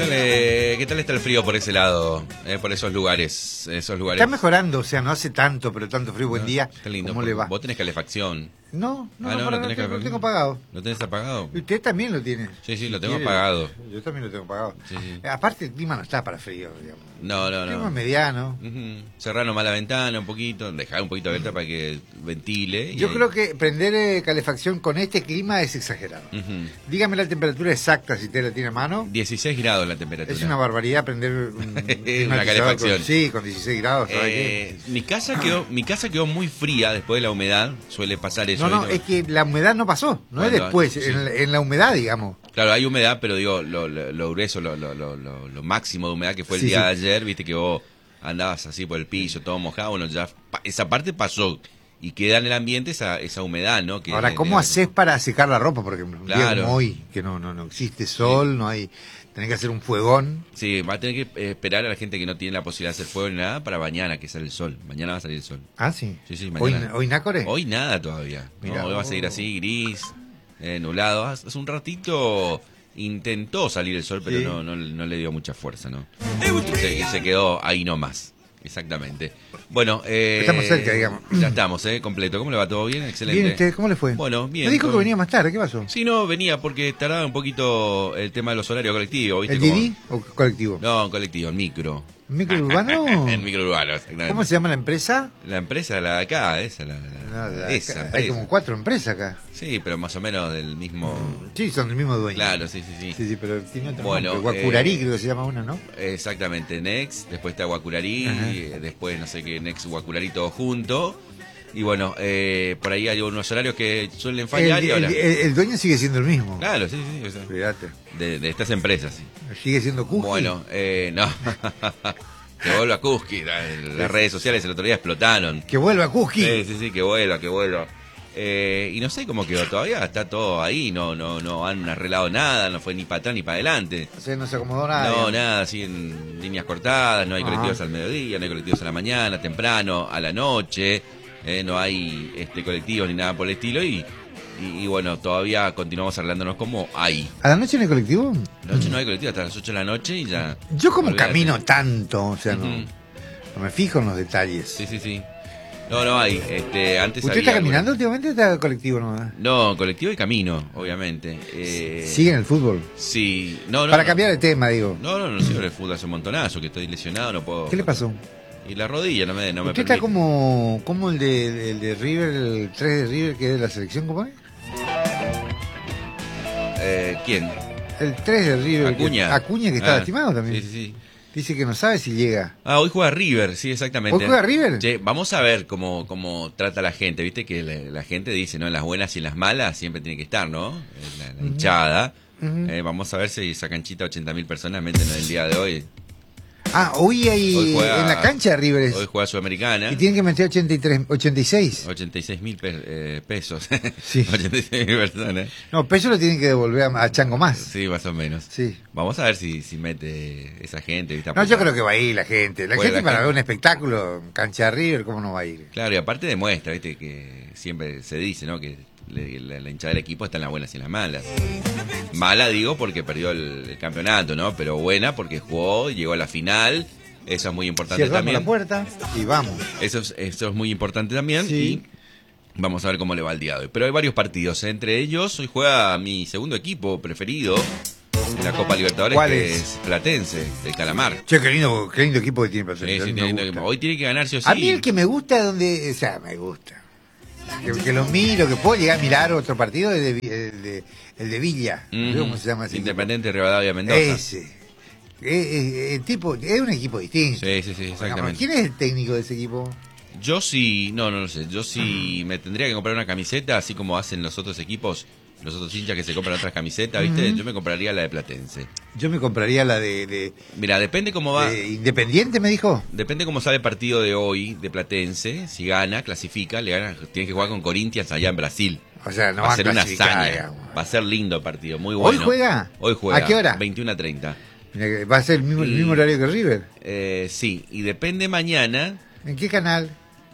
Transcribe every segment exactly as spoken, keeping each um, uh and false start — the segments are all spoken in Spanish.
tal, eh, ¿Qué tal está el frío por ese lado? Eh, por esos lugares, esos lugares. Está mejorando, o sea, no hace tanto, pero tanto frío. Buen día. Está lindo. ¿Cómo le va? Vos tenés calefacción. No, no, Ah, no, no, para, no tenés no, calefacción. lo tengo apagado. ¿Lo tenés apagado? Y usted también lo tiene. Sí, sí, Si lo tengo quiere, apagado. Yo también lo tengo apagado. Sí, sí. Eh, Aparte, el clima no está para frío, digamos. No, no, El clima no. es mediano. Uh-huh. Cerrar nomás la ventana un poquito, dejar un poquito abierta para que ventile. y Yo ahí- creo que prender eh, calefacción con este clima es exagerado. Ujú. Dígame la temperatura exacta si usted la tiene a mano. dieciséis grados la temperatura. Es una barbaridad prender un Una climatizador calefacción. con, sí, con dieciséis grados. ¿sabe Eh, mi casa quedó mi casa quedó muy fría después de la humedad, suele pasar qué? eso. No, no, ¿viste? es que la humedad no pasó, no es Cuando- después, sí. en, la- en la humedad, digamos. Claro, hay humedad, pero digo, lo, lo, lo grueso, lo, lo, lo, lo- lo máximo de humedad que fue el Sí, día sí. de ayer, viste que vos andabas así por el piso, todo mojado, bueno, ya pa- esa parte pasó y queda en el ambiente esa, esa humedad, ¿no? Que Ahora, de- ¿cómo de- haces para secar la ropa, por ejemplo? Un día Claro. como hoy, que no, no, no existe sol, no hay, tenés que hacer un fuegón. Sí, va a tener que eh, esperar a la gente que no tiene la posibilidad de hacer fuego ni nada para mañana que sale el sol. Mañana va a salir el sol. Ah, sí. Sí, sí, Hoy, mañana. hoy nácore. Hoy nada todavía. Mirá No, hoy va a vos. seguir así, gris, eh, nublado. Hace hace un ratito intentó salir el sol, pero Sí. no, no, no le dio mucha fuerza, ¿no? Se, se quedó ahí nomás. Exactamente. Bueno, eh, Estamos cerca, digamos. Ya estamos, ¿eh? Completo. ¿Cómo le va? ¿Todo bien? Excelente. Bien, usted, ¿cómo le fue? Bueno, bien. Me dijo todo que bien. venía más tarde, ¿qué pasó? Sí, no, venía porque tardaba un poquito el tema de los horarios colectivos, ¿viste? ¿El Como- Didi o colectivo? No, colectivo, en micro. ¿Micro urbano? En micro urbano, exactamente. ¿Cómo se llama la empresa? La empresa, la de acá, esa, la, la- No, la- esa Hay empresa. como cuatro empresas acá. Sí, pero más o menos del mismo... Sí, son del mismo dueño. Claro, sí, sí, sí. Sí, sí, pero tiene otro Bueno, nombre. Guacurarí eh, creo que se llama una, ¿no? Exactamente, Next, después está Guacurarí, Ajá. eh, después no sé qué, Next, Guacurarí, todo junto. Y bueno, eh, por ahí hay unos horarios que suelen El, fallar y el- ahora... el- el dueño sigue siendo el mismo. Claro, sí, sí, o sea, Fíjate. de, de estas empresas, sí. Sigue siendo Kuski. Bueno, eh, no. Que vuelva Kuski. la- Las redes sociales el otro día explotaron. Que vuelva Kuski. Sí, sí, sí, que vuelva, que vuelva. Eh, y no sé cómo quedó todavía, está todo ahí, no no no han arreglado nada, no fue ni para atrás ni para adelante. O sea, no se acomodó nada. No, digamos. nada, así en líneas cortadas, no hay Ajá. colectivos al mediodía, no hay colectivos a la mañana, temprano, a la noche, eh, no hay este colectivos ni nada por el estilo y, y, y bueno, todavía continuamos arreglándonos como hay. ¿A la noche en el colectivo? La noche no hay colectivo hasta las ocho de la noche y ya... Yo como olvídate. camino tanto, o sea, no, Ujú. no me fijo en los detalles. Sí, sí, sí. No, no hay. Este, antes ¿Usted había está alguna- caminando últimamente o está colectivo nomás? No, colectivo y camino, obviamente. Eh, ¿Sigue en el fútbol? Sí. No, no, Para no. cambiar de tema, digo. No, no, no sigo en el fútbol hace un montonazo, que estoy lesionado, no puedo... ¿Qué le pasó? Y la rodilla no me, no me Usted está permite. como, como el, de, el de River, el tres de River que es de la selección, ¿cómo es? Eh, ¿Quién? El tres de River. que- Acuña. Acuña que está Ah, lastimado también. Sí, sí, sí. Dice que no sabe si llega. Ah, hoy juega River, sí, exactamente. ¿Hoy juega River? Che, vamos a ver cómo, cómo trata la gente, viste que la, la gente dice, ¿no? En las buenas y en las malas siempre tiene que estar, ¿no? Eh, La, la hinchada. Ujú. Eh, vamos a ver si esa canchita ochenta mil personas meten en el día de hoy. Ah, hoy hay Hoy juega- en la cancha de River es- Hoy juega Sudamericana. y tienen que meter ochenta y tres, ochenta y seis. ochenta y seis mil pesos. Sí. ochenta y seis mil personas. No, peso lo tienen que devolver a, a Chango más. Sí, más o menos. Sí. Vamos a ver si, si mete esa gente. ¿viste? No, yo creo que va a ir la gente. La Bueno, gente la para gente- ver un espectáculo, cancha de River, ¿cómo no va a ir? Claro, y aparte demuestra, viste, que siempre se dice, ¿no? Que le- la, la hinchada del equipo está en las buenas y en las malas. Mala, digo, porque perdió el, el campeonato, ¿no? Pero buena porque jugó, llegó a la final. Eso es muy importante Cerramos también. la puerta y vamos. Eso es, eso es muy importante también. Sí. Y vamos a ver cómo le va el día de hoy. Pero hay varios partidos. Entre ellos, hoy juega mi segundo equipo preferido en la Copa Libertadores, ¿Cuál que es? es Platense, del Calamar. Che, qué lindo, qué lindo equipo que tiene Sí, Platense. sí, me tiene- gusta. tiene- hoy tiene que ganar sí o sí. A mí el que me gusta es donde, o sea, me gusta. Que, que lo miro, que puedo llegar a mirar otro partido es de, el de, el de Villa. Ujú. No sé ¿Cómo se llama ese Independiente Rivadavia equipo? Mendoza. Ese. Es, es- el tipo, es un equipo distinto. Sí, sí, sí, exactamente. ¿Quién es el técnico de ese equipo? Yo sí, no, no lo sé. Yo sí me tendría que comprar una camiseta, así como hacen los otros equipos, los otros hinchas que se compran otras camisetas, ¿viste? Ujú. Yo me compraría la de Platense. Yo me compraría la de, de- Mira, depende cómo va. de Independiente, me dijo. Depende cómo sale el partido de hoy de Platense. Si gana, clasifica, le gana, tiene que jugar con Corinthians allá en Brasil. O sea, no va va a ser una clasificar, hazaña. digamos. Va a ser lindo el partido, muy ¿Hoy bueno. juega? Hoy juega. ¿A qué hora? veintiuno a treinta. Mira que va a ser el mismo, el Y- mismo horario que River. Eh, sí, y depende mañana, ¿En qué canal?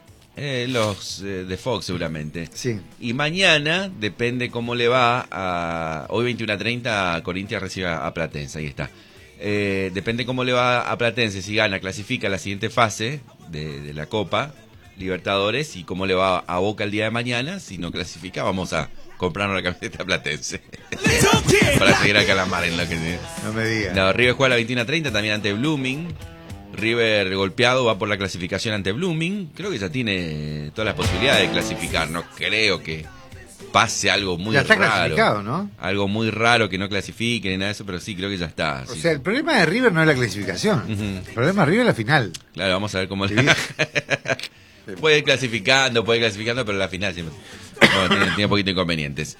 eh, los eh, de Fox seguramente. Sí. Y mañana, depende cómo le va a... Hoy veintiuno a treinta, Corinthians recibe a Platense, ahí está. Eh, depende cómo le va a Platense, si gana, clasifica a la siguiente fase de, de la Copa Libertadores, y cómo le va a Boca el día de mañana. Si no clasifica, vamos a comprarnos la camiseta Platense para seguir a Calamar en lo que... No me digas. No, River juega a la veintiuna treinta también ante Blooming. River golpeado va por la clasificación ante Blooming. Creo que ya tiene todas las posibilidades de clasificar. No creo que pase algo muy ya está raro. Clasificado, ¿no? Algo muy raro que no clasifique ni nada de eso, pero sí, creo que ya está. O sí. sea, el problema de River no es la clasificación. Uh-huh. El problema de River es la final. Claro, vamos a ver cómo le... Puede ir clasificando, puede ir clasificando, pero la final siempre... Bueno, tiene, tiene un poquito de inconvenientes.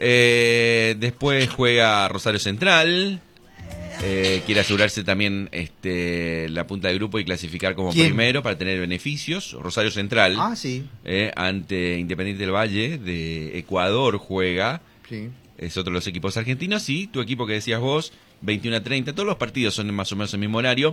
Eh, después juega Rosario Central. Eh, quiere asegurarse también este, la punta de grupo y clasificar como ¿Quién? primero para tener beneficios. Rosario Central, Ah, sí. eh, ante Independiente del Valle de Ecuador juega. Sí. Es otro de los equipos argentinos. Y tu equipo que decías vos, veintiuno a treinta. Todos los partidos son más o menos el mismo horario.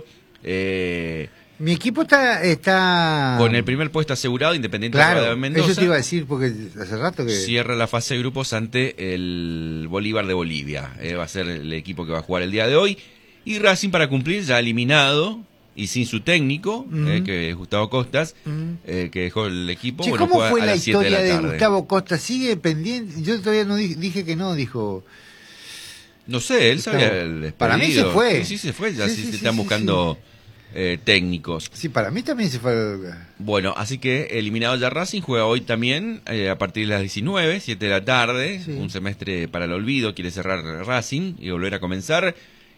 Eh, Mi equipo está, está... con el primer puesto asegurado, Independiente Claro, de Mendoza. eso te iba a decir porque hace rato que... Cierra la fase de grupos ante el Bolívar de Bolivia. Eh, va a ser el equipo que va a jugar el día de hoy. Y Racing, para cumplir, ya eliminado y sin su técnico, Mm. eh, que es Gustavo Costas, Mm. eh, que dejó el equipo. Che, Bueno, ¿cómo juega fue a la las siete historia de de, la tarde. Gustavo Costa? ¿Sigue pendiente? Yo todavía no dije, dije que no, dijo... No sé, él Gustavo. sabía el despedido. Para mí se fue. Sí, sí, se fue. Ya Sí, sí, sí, se sí, están sí, buscando eh, técnicos. Sí, para mí también se fue... el- Bueno, así que eliminado ya Racing, juega hoy también eh, a partir de las diecinueve, siete de la tarde, Sí. un semestre para el olvido, quiere cerrar Racing y volver a comenzar,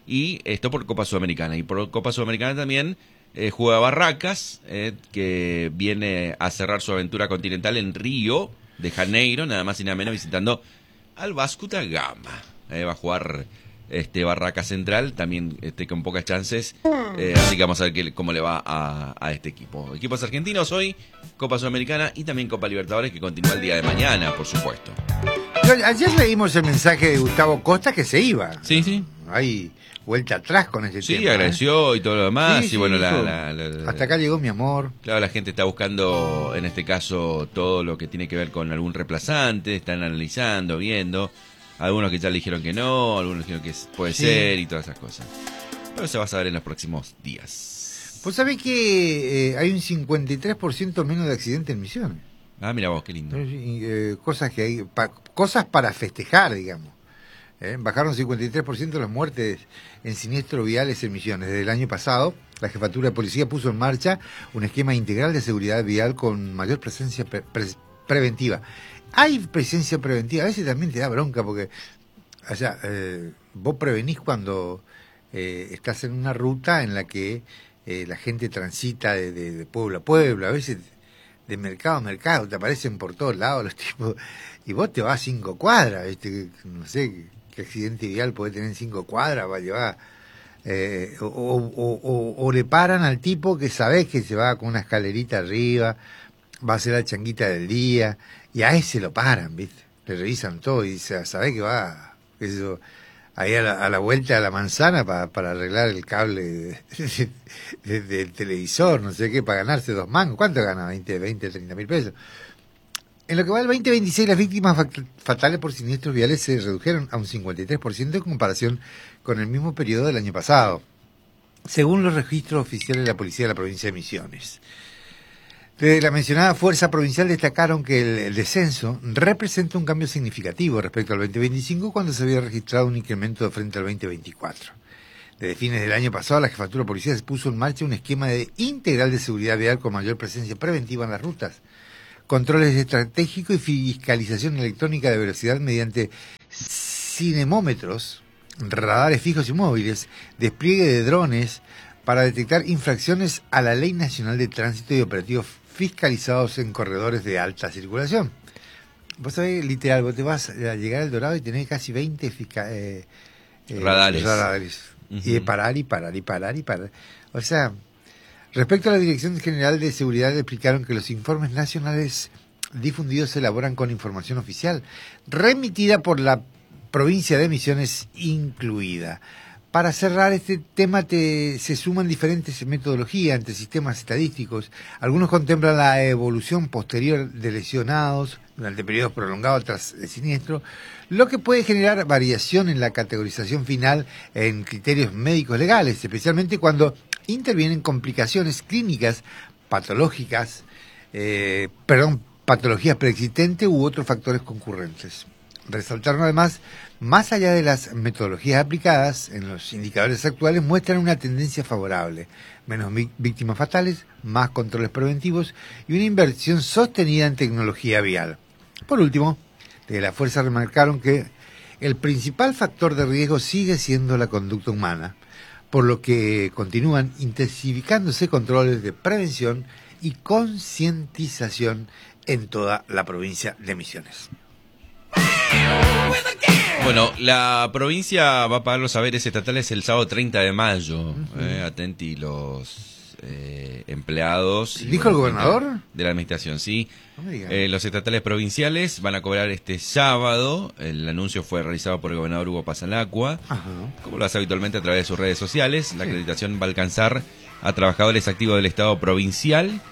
y esto por Copa Sudamericana. Y por Copa Sudamericana también eh, juega Barracas, eh, que viene a cerrar su aventura continental en Río de Janeiro, nada más y nada menos, visitando al Vasco da Gama. Eh, va a jugar este Barraca Central, también este, con pocas chances, eh, así que vamos a ver qué, cómo le va a, a este equipo. Equipos argentinos hoy, Copa Sudamericana y también Copa Libertadores, que continúa el día de mañana, por supuesto. Yo- ayer leímos el mensaje de Gustavo Costa que se iba. Sí, sí. Hay vuelta atrás con ese Sí, tema. ¿eh? agradeció y todo lo demás, Sí, y sí, bueno, la, dijo, la- la- la- hasta acá llegó mi amor. claro, la gente está buscando, en este caso, todo lo que tiene que ver con algún reemplazante, están analizando, viendo, algunos que ya le dijeron que no, algunos dijeron que puede Sí. ser y todas esas cosas. Pero se va a saber en los próximos días. Vos sabés que eh, hay un cincuenta y tres por ciento menos de accidentes en Misiones. Ah, mira vos, qué lindo. Y, eh, cosas que hay, pa- cosas para festejar, digamos. ¿eh? Bajaron cincuenta y tres por ciento las muertes en siniestros viales en Misiones. Desde el año pasado, la Jefatura de Policía puso en marcha un esquema integral de seguridad vial con mayor presencia pre- pre- preventiva. Hay presencia preventiva, a veces también te da bronca porque, o sea, eh, vos prevenís cuando eh, estás en una ruta en la que eh, la gente transita de, de, de pueblo a pueblo, a veces de mercado a mercado, te aparecen por todos lados los tipos, y vos te vas cinco cuadras, ¿viste? No sé qué, qué accidente vial puede tener en cinco cuadras, va a llevar, eh, o, o, o, o le paran al tipo que sabés que se va con una escalerita arriba, va a hacer la changuita del día, y a ese lo paran, ¿viste? Le revisan todo y dice, sabés que va, qué sé yo, ahí a la, a la vuelta de la manzana pa, para arreglar el cable de, de, de, del televisor, no sé qué, para ganarse dos mangos. ¿Cuánto gana? veinte, veinte, treinta mil pesos. En lo que va el veinte veintiséis, las víctimas fatales por siniestros viales se redujeron a un cincuenta y tres por ciento en comparación con el mismo periodo del año pasado, según los registros oficiales de la Policía de la Provincia de Misiones. Desde la mencionada Fuerza Provincial destacaron que el, el descenso representa un cambio significativo respecto al veinte veinticinco, cuando se había registrado un incremento frente al veinte veinticuatro. Desde fines del año pasado, la Jefatura de Policía puso en marcha un esquema de integral de seguridad vial con mayor presencia preventiva en las rutas, controles estratégicos y fiscalización electrónica de velocidad mediante cinemómetros, radares fijos y móviles, despliegue de drones para detectar infracciones a la Ley Nacional de Tránsito y operativos fiscalizados en corredores de alta circulación. Vos sabés, literal, vos te vas a llegar al Dorado y tenés casi veinte fisca- eh, eh, Radares. radares. Uh-huh. Y de parar y parar y parar y parar. O sea, respecto a la Dirección General de Seguridad, explicaron que los informes nacionales difundidos se elaboran con información oficial, remitida por la provincia de Misiones incluida. Para cerrar este tema te, se suman diferentes metodologías entre sistemas estadísticos. Algunos contemplan la evolución posterior de lesionados durante periodos prolongados tras el siniestro, lo que puede generar variación en la categorización final en criterios médicos legales, especialmente cuando intervienen complicaciones clínicas, patológicas, eh, perdón, patologías preexistentes u otros factores concurrentes. Resaltaron además, más allá de las metodologías aplicadas en los indicadores actuales, muestran una tendencia favorable, menos víctimas fatales, más controles preventivos y una inversión sostenida en tecnología vial. Por último, desde la fuerza remarcaron que el principal factor de riesgo sigue siendo la conducta humana, por lo que continúan intensificándose controles de prevención y concientización en toda la provincia de Misiones. Bueno, la provincia va a pagar los saberes estatales el sábado treinta de mayo. Uh-huh. eh, atenti los eh, empleados. ¿Dijo el gobernador? De la administración, sí. No eh, los estatales provinciales van a cobrar este sábado. El anuncio fue realizado por el gobernador Hugo Pasalacqua. Uh-huh. Como lo hace habitualmente a través de sus redes sociales. La acreditación va a alcanzar a trabajadores activos del Estado provincial.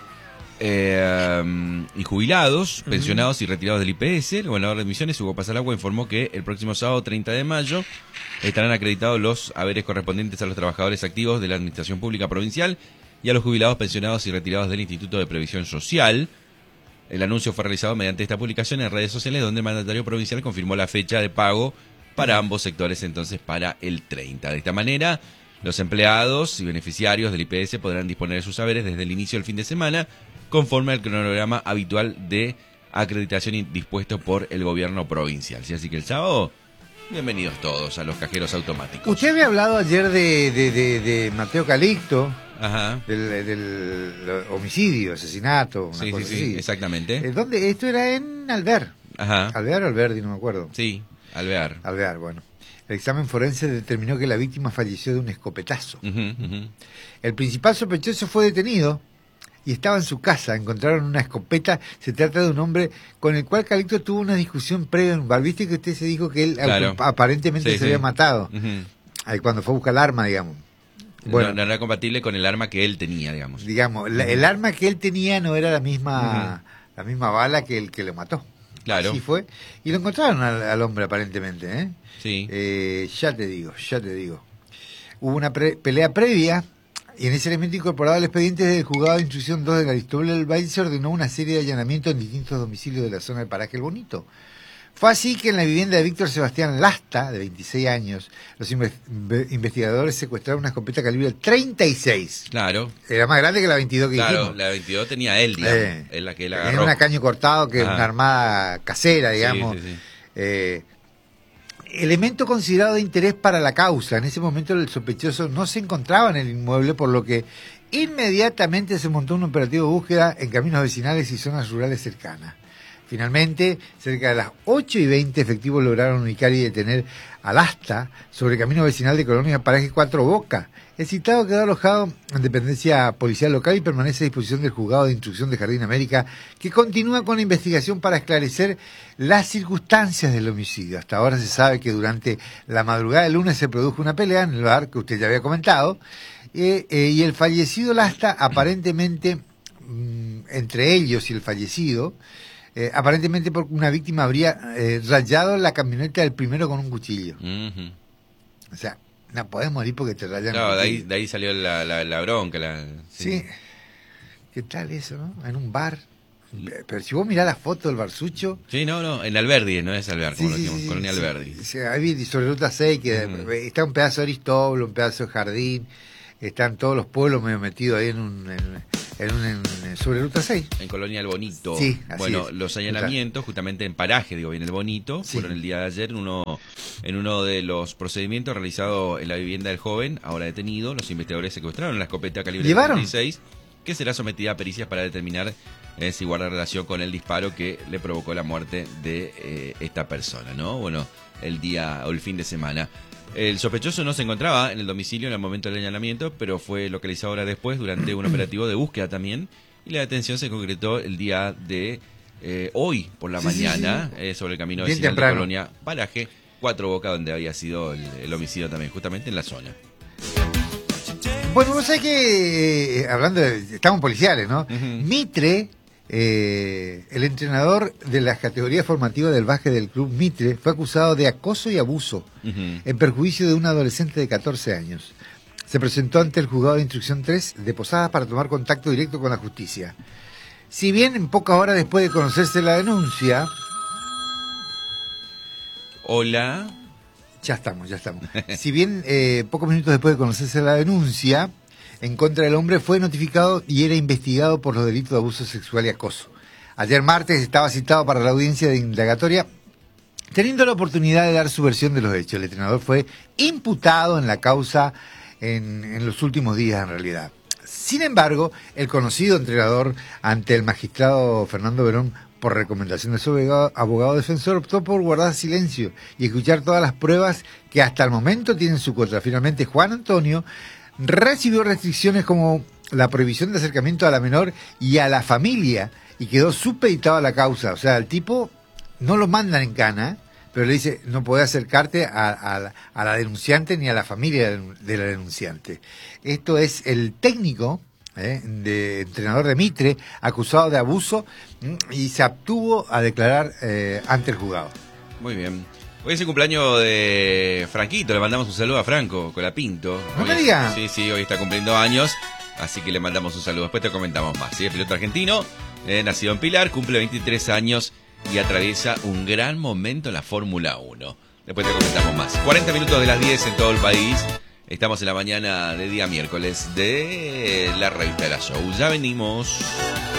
Eh, um, y jubilados, uh-huh. pensionados y retirados del I P S. El gobernador de Misiones, Hugo Pasalacqua, informó que el próximo sábado treinta de mayo estarán acreditados los haberes correspondientes a los trabajadores activos de la Administración Pública Provincial y a los jubilados, pensionados y retirados del Instituto de Previsión Social. El anuncio fue realizado mediante esta publicación en redes sociales, donde el mandatario provincial confirmó la fecha de pago para ambos sectores, entonces para el treinta. De esta manera, los empleados y beneficiarios del I P S podrán disponer de sus haberes desde el inicio del fin de semana, conforme al cronograma habitual de acreditación dispuesto por el gobierno provincial. ¿Sí? Así que el sábado, bienvenidos todos a los cajeros automáticos. Usted había hablado ayer de, de, de, de Mateo Calixto, Ajá. Del, del homicidio, asesinato, una sí, cosa sí, así. Sí, exactamente. ¿Dónde? Esto era en Alvear. Ajá. Alvear o Alberdi, no me acuerdo. Sí, Alvear. Alvear, bueno. El examen forense determinó que la víctima falleció de un escopetazo. Uh-huh, uh-huh. El principal sospechoso fue detenido y estaba en su casa. Encontraron una escopeta. Se trata de un hombre con el cual Calixto tuvo una discusión previa en un bar. Viste que usted se dijo que él claro. aparentemente sí, se sí. había matado. Uh-huh. Ahí cuando fue a buscar el arma, digamos. Bueno, no, no era compatible con el arma que él tenía, digamos. Digamos, la, el arma que él tenía no era la misma uh-huh. la misma bala que el que lo mató. Claro. Así fue. Y lo encontraron al, al hombre aparentemente, ¿eh? Sí. Eh, ya te digo, ya te digo. Hubo una pre- pelea previa y en ese elemento incorporado al expediente del juzgado de instrucción dos de la Aristóbulo del Valle se ordenó una serie de allanamientos en distintos domicilios de la zona del Paraje El Bonito. Fue así que en la vivienda de Víctor Sebastián Lasta, de veintiséis años, los inve- investigadores secuestraron una escopeta calibre treinta y seis. Claro. Era más grande que la veintidós que claro, dijimos. la veintidós tenía él, digamos. Eh, es la que él agarró. Era una caño cortado, que es Ajá. una armada casera, digamos. Sí, sí, sí. Eh, elemento considerado de interés para la causa. En ese momento el sospechoso no se encontraba en el inmueble, por lo que inmediatamente se montó un operativo de búsqueda en caminos vecinales y zonas rurales cercanas. Finalmente, cerca de las ocho y veinte, efectivos lograron ubicar y detener al asta sobre el camino vecinal de Colonia Paraje Cuatro Bocas. El citado quedó alojado en dependencia policial local y permanece a disposición del juzgado de instrucción de Jardín América, que continúa con la investigación para esclarecer las circunstancias del homicidio. Hasta ahora se sabe que durante la madrugada del lunes se produjo una pelea en el bar que usted ya había comentado, eh, eh, y el fallecido Lasta, aparentemente, mmm, entre ellos y el fallecido, Eh, aparentemente porque una víctima habría eh, rayado la camioneta del primero con un cuchillo. Uh-huh. O sea, no podés morir porque te rayan. Claro, de ahí, de ahí salió la, la, la bronca. La, sí. sí. ¿Qué tal eso, no? En un bar. Pero si vos mirás la foto del barsucho. Sí, no, no, en Alberdi, no es Alvear, como sí, lo decimos, sí, sí, Colonia sí, Alberdi. Sí, ahí sobre Ruta seis, que uh-huh. está un pedazo de Aristóbulo, un pedazo de Jardín, están todos los pueblos medio metidos ahí en un... En, En un, en, sobre Ruta seis. En Colonia El Bonito. Sí, así bueno, es. los allanamientos, justamente en paraje, digo bien, El Bonito, sí. fueron el día de ayer en uno, en uno de los procedimientos realizados en la vivienda del joven, ahora detenido. Los investigadores secuestraron la escopeta calibre treinta y seis, que será sometida a pericias para determinar eh, si guarda relación con el disparo que le provocó la muerte de eh, esta persona, ¿no? Bueno, el día o el fin de semana. El sospechoso no se encontraba en el domicilio en el momento del allanamiento, pero fue localizado horas después durante un operativo de búsqueda también, y la detención se concretó el día de eh, hoy por la sí, mañana sí, sí. Eh, sobre el camino vecinal de Colonia Paraje cuatro Boca, donde había sido el, el homicidio también, justamente en la zona. Bueno, vos sabés que, eh, hablando de, estamos policiales, ¿no? Uh-huh. Mitre, eh, el entrenador de las categorías formativas del básquet del club Mitre, fue acusado de acoso y abuso Uh-huh. en perjuicio de un adolescente de catorce años. Se presentó ante el juzgado de instrucción tres de Posadas para tomar contacto directo con la justicia. Si bien en pocas horas después de conocerse la denuncia... Hola. Ya estamos, ya estamos. Si bien eh, pocos minutos después de conocerse la denuncia en contra del hombre, fue notificado y era investigado por los delitos de abuso sexual y acoso. Ayer martes estaba citado para la audiencia de indagatoria, teniendo la oportunidad de dar su versión de los hechos. El entrenador fue imputado en la causa en, en los últimos días, en realidad. Sin embargo, el conocido entrenador ante el magistrado Fernando Verón, por recomendación de su abogado, abogado defensor, optó por guardar silencio y escuchar todas las pruebas que hasta el momento tienen su contra. Finalmente, Juan Antonio recibió restricciones como la prohibición de acercamiento a la menor y a la familia y quedó supeditado a la causa. O sea, el tipo no lo mandan en cana, pero le dice, no podés acercarte a, a, a la denunciante ni a la familia de la denunciante. Esto es el técnico, eh, de entrenador de Mitre, acusado de abuso, y se abstuvo a declarar eh, ante el juzgado. Muy bien. Hoy es el cumpleaños de Franquito, le mandamos un saludo a Franco Colapinto. No Hoy me es- digas. Sí, sí, hoy está cumpliendo años, así que le mandamos un saludo. Después te comentamos más. ¿Sí? El piloto argentino, eh, nacido en Pilar, cumple veintitrés años y atraviesa un gran momento en la Fórmula uno. Después te comentamos más. cuarenta minutos de las diez en todo el país. Estamos en la mañana de día miércoles de la revista de la Show. Ya venimos.